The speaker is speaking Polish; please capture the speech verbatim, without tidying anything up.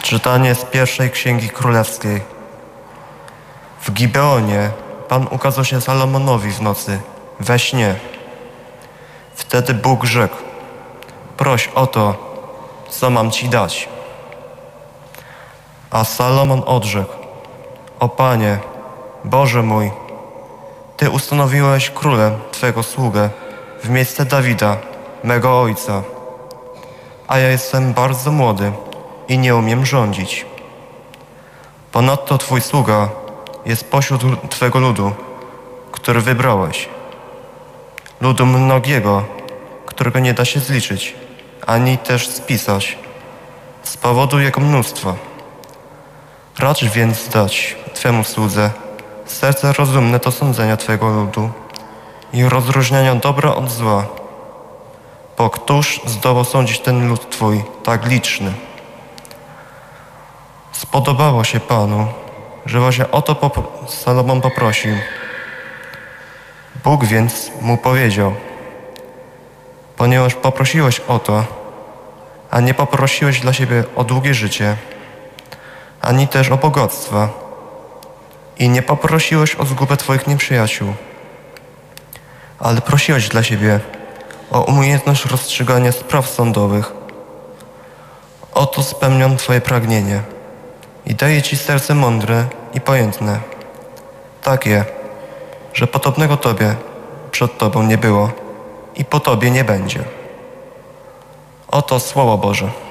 Czytanie z pierwszej Księgi Królewskiej. W Gibeonie Pan ukazał się Salomonowi w nocy, we śnie. Wtedy Bóg rzekł: proś o to, co mam Ci dać. A Salomon odrzekł: o Panie, Boże mój, Ty ustanowiłeś królem Twego sługę w miejsce Dawida, mego ojca, a ja jestem bardzo młody i nie umiem rządzić. Ponadto Twój sługa jest pośród Twego ludu, który wybrałeś, ludu mnogiego, którego nie da się zliczyć, ani też spisać, z powodu jego mnóstwa. Racz więc dać Twemu słudze serce rozumne do sądzenia Twego ludu i rozróżniania dobra od zła. Bo któż zdołał sądzić ten lud Twój tak liczny? Spodobało się Panu, że właśnie o to pop- Salomon poprosił. Bóg więc mu powiedział: ponieważ poprosiłeś o to, a nie poprosiłeś dla siebie o długie życie, ani też o bogactwa, i nie poprosiłeś o zgubę Twoich nieprzyjaciół, ale prosiłeś dla siebie o umiejętność rozstrzygania spraw sądowych, oto spełniam Twoje pragnienie i daję Ci serce mądre i pojętne, takie, że podobnego Tobie przed Tobą nie było i po Tobie nie będzie. Oto Słowo Boże.